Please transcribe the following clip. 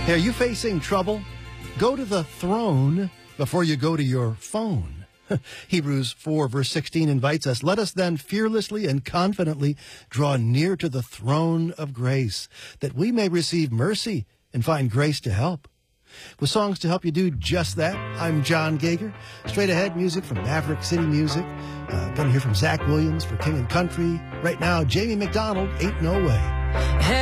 Are you facing trouble? Go to the throne before you go to your phone. Hebrews 4 verse 16 invites us, let us then fearlessly and confidently draw near to the throne of grace, that we may receive mercy and find grace to help. With songs to help you do just that, I'm John Gager. Straight ahead music from Maverick City Music. Gonna hear from Zach Williams for King and Country. Right now, Jamie McDonald, Ain't No Way.